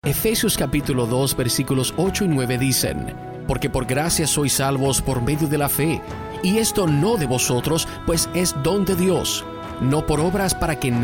Efesios capítulo 2 versículos 8 y 9 dicen: Porque por gracia sois salvos por medio de la fe, y esto no de vosotros, pues es don de Dios, no por obras para que